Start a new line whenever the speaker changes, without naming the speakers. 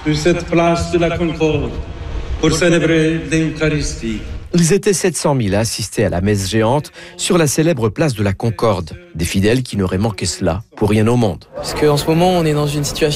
sur cette place de la Concorde pour célébrer l'Eucharistie.
Ils étaient 700 000 à assister à la messe géante sur la célèbre place de la Concorde. Des fidèles qui n'auraient manqué cela pour rien au monde.
Parce qu'en ce moment, on est dans une situation